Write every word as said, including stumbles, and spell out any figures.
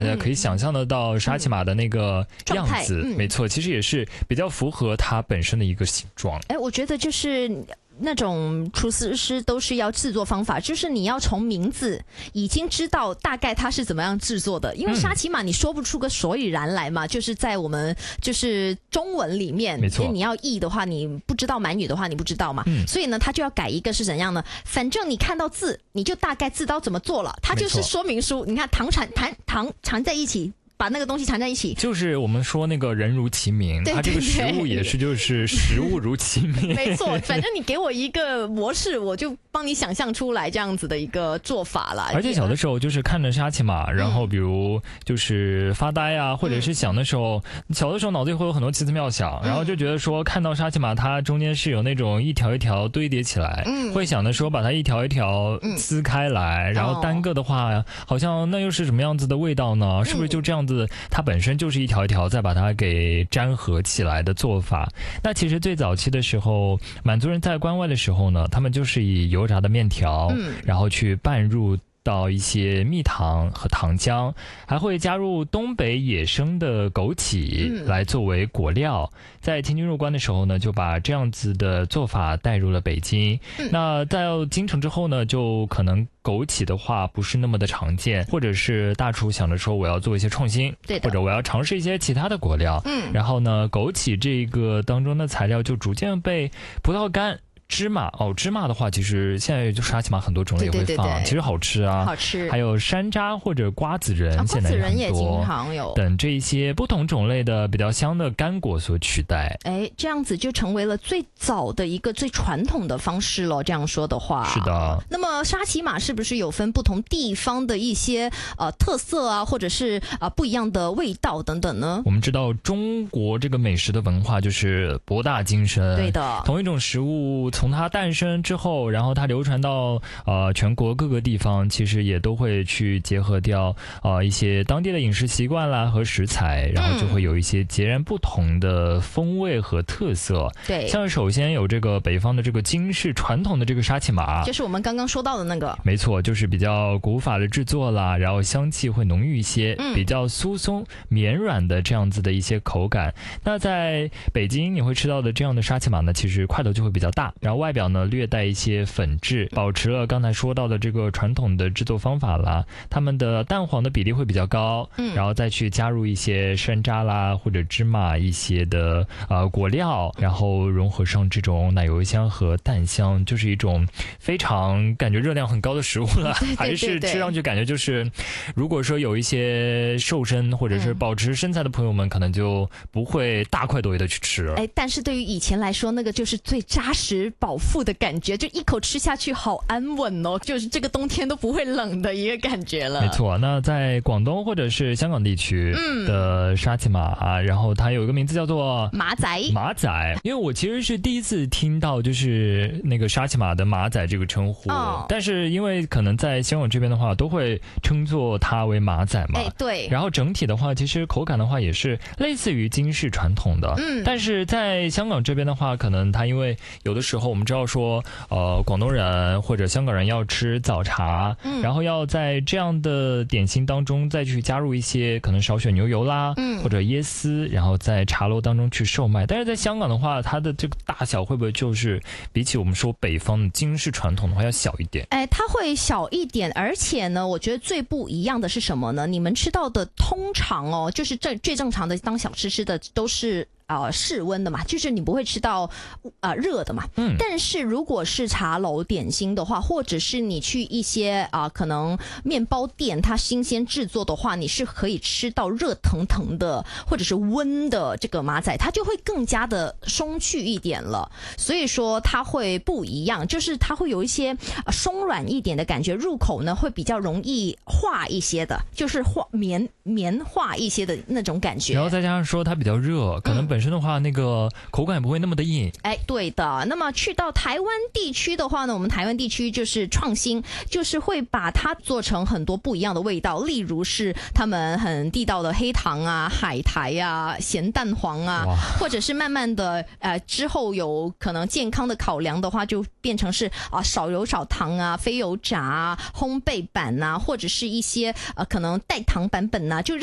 呃，可以想象得到沙琪玛的那个样子， 嗯嗯、 没错，其实也是比较符合它本身的一个形状。 哎，我觉得就是那种厨师师都是要制作方法，就是你要从名字已经知道大概它是怎么样制作的，因为沙琪玛你说不出个所以然来嘛，嗯、就是在我们就是中文里面， 没错， 你要译的话，你不知道满语的话，你不知道嘛，嗯、所以呢，他就要改一个是怎样呢？反正你看到字，你就大概知道怎么做了，它就是说明书。你看糖缠糖糖缠在一起。把那个东西缠在一起， 就是我们说那个人如其名，它这个食物也是就是食物如其名。 没错，反正你给我一个模式，我就帮你想象出来这样子的一个做法了。 而且小的时候就是看着沙琪玛，然后比如就是发呆啊，嗯、或者是想的时候，小的时候脑子里会有很多奇思妙想，嗯、然后就觉得说看到沙琪玛它中间是有那种一条一条堆叠起来，嗯、会想的说把它一条一条撕开来，嗯、然后单个的话，哦、好像那又是什么样子的味道呢？是不是就这样子？它本身就是一条一条再把它给粘合起来的做法。那其实最早期的时候，满族人在关外的时候呢，他们就是以油炸的面条，嗯、然后去拌入到一些蜜糖和糖浆，还会加入东北野生的枸杞来作为果料。嗯、在清军入关的时候呢，就把这样子的做法带入了北京。嗯、那到京城之后呢，就可能枸杞的话不是那么的常见，或者是大厨想着说我要做一些创新， 对的， 或者我要尝试一些其他的果料。嗯，然后呢，枸杞这个当中的材料就逐渐被葡萄干。芝麻哦，芝麻的话，其实现在就沙琪玛很多种类也会放， 对对对对， 其实好吃啊， 好吃。 还有山楂或者瓜子仁， 啊、 现在也很多， 瓜子仁也经常有等这一些不同种类的比较香的干果所取代。 哎，这样子就成为了最早的一个最传统的方式了。这样说的话， 是的。 那么沙琪玛是不是有分不同地方的一些呃特色啊，或者是啊、呃、不一样的味道等等呢？ 我们知道中国这个美食的文化就是博大精深， 对的。 同一种食物从它诞生之后，然后它流传到呃全国各个地方，其实也都会去结合掉呃一些当地的饮食习惯啦和食材，然后就会有一些截然不同的风味和特色。 对， 像首先有这个北方的这个京式传统的这个沙琪玛， 就是我们刚刚说到的那个， 没错，就是比较古法的制作啦，然后香气会浓郁一些，嗯、比较酥松绵软的这样子的一些口感。那在北京你会吃到的这样的沙琪玛呢，其实块头就会比较大，然后外表呢略带一些粉质，保持了刚才说到的这个传统的制作方法啦，他们的蛋黄的比例会比较高，嗯、然后再去加入一些山楂啦或者芝麻一些的呃果料，然后融合上这种奶油香和蛋香，就是一种非常感觉热量很高的食物了。 对对对对， 还是吃上去感觉就是，如果说有一些瘦身或者是保持身材的朋友们，嗯、可能就不会大快朵颐的去吃。 哎，但是对于以前来说，那个就是最扎实饱腹的感觉，就一口吃下去好安稳哦，就是这个冬天都不会冷的一个感觉了。 没错，那在广东或者是香港地区的沙琪玛，嗯、然后它有一个名字叫做马仔。 马仔，因为我其实是第一次听到就是那个沙琪玛的马仔这个称呼，哦、但是因为可能在香港这边的话，都会称作它为马仔嘛。 哎，对。 然后整体的话，其实口感的话也是类似于京式传统的，嗯，但是在香港这边的话，可能它因为有的时候我们知道说，呃，广东人或者香港人要吃早茶，嗯，然后要在这样的点心当中再去加入一些可能少许牛油啦，嗯，或者椰丝，然后在茶楼当中去售卖。但是在香港的话，它的这个大小会不会就是比起我们说北方的京式传统的话要小一点？ 哎，它会小一点，而且呢，我觉得最不一样的是什么呢？你们吃到的通常哦，就是最最正常的当小吃吃的都是。呃，室温的嘛，就是你不会吃到呃热的嘛。嗯。但是如果是茶楼点心的话，或者是你去一些啊、呃、可能面包店，它新鲜制作的话，你是可以吃到热腾腾的或者是温的这个马仔，它就会更加的松脆一点了。所以说它会不一样，就是它会有一些、呃、松软一点的感觉，入口呢会比较容易化一些的，就是化绵绵化一些的那种感觉。 然后再加上说它比较热，可能本身的话，那个口感也不会那么的硬。 哎，对的。那么去到台湾地区的话呢，我们台湾地区就是创新，就是会把它做成很多不一样的味道，例如是他们很地道的黑糖啊、海苔啊、咸蛋黄啊，或者是慢慢的呃之后有可能健康的考量的话，就变成是啊少油少糖啊、非油炸啊、烘焙版啊，或者是一些呃可能代糖版本啊，就